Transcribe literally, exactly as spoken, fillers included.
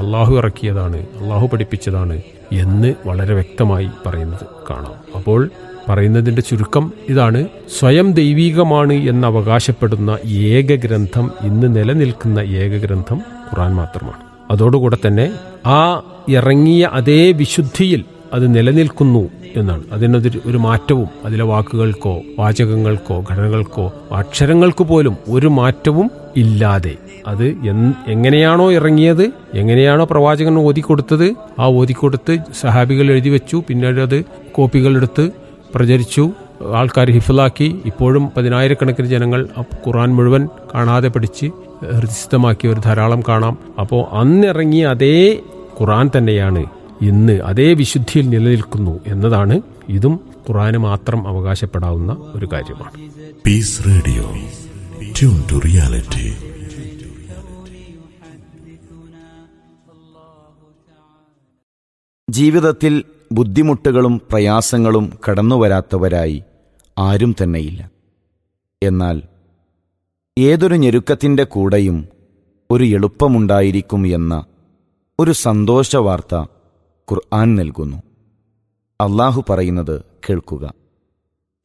അള്ളാഹു ഇറക്കിയതാണ്, അള്ളാഹു പഠിപ്പിച്ചതാണ് എന്ന് വളരെ വ്യക്തമായി പറയുന്നത് കാണാം. അപ്പോൾ പറയുന്നതിൻ്റെ ചുരുക്കം ഇതാണ്: സ്വയം ദൈവീകമാണ് എന്ന് അവകാശപ്പെടുന്ന ഏക ഗ്രന്ഥം, ഇന്ന് നിലനിൽക്കുന്ന ഏക ഗ്രന്ഥം ഖുർആൻ മാത്രമാണ്. അതോടുകൂടെ തന്നെ ആ ഇറങ്ങിയ അതേ വിശുദ്ധിയിൽ അത് നിലനിൽക്കുന്നു എന്നാണ്. അതിനൊരു ഒരു മാറ്റവും അതിലെ വാക്കുകൾക്കോ വാചകങ്ങൾക്കോ ഘടനകൾക്കോ അക്ഷരങ്ങൾക്ക് പോലും ഒരു മാറ്റവും ഇല്ലാതെ അത് എങ്ങനെയാണോ ഇറങ്ങിയത്, എങ്ങനെയാണോ പ്രവാചകൻ ഓതിക്കൊടുത്തത്, ആ ഓതിക്കൊടുത്ത് സഹാബികൾ എഴുതി വെച്ചു, പിന്നീട് അത് കോപ്പികളെടുത്ത് പ്രചരിച്ചു, ആൾക്കാർ ഹിഫ്ലാക്കി. ഇപ്പോഴും പതിനായിരക്കണക്കിന് ജനങ്ങൾ ഖുർആൻ മുഴുവൻ കാണാതെ പഠിച്ച് ഹൃദയസ്ഥമാക്കിയവർ ധാരാളം കാണാം. അപ്പോൾ അന്നിറങ്ങിയ അതേ ഖുർആൻ തന്നെയാണ് ഇന്ന് അതേ വിശുദ്ധിയിൽ നിലനിൽക്കുന്നു എന്നതാണ്. ഇതും ഖുർആന് മാത്രം അവകാശപ്പെടാവുന്ന ഒരു കാര്യമാണ്. Piece radio, tune to reality. ജീവിതത്തിൽ ബുദ്ധിമുട്ടുകളും പ്രയാസങ്ങളും കടന്നുവരാത്തവരായി ആരും തന്നെയില്ല. എന്നാൽ ഏതൊരു ഞെരുക്കത്തിൻ്റെ കൂടെയും ഒരു എളുപ്പമുണ്ടായിരിക്കും എന്ന ഒരു സന്തോഷവാർത്ത ഖുർആൻ നൽകുന്നു. അല്ലാഹു പറയുന്നത് കേൾക്കുക: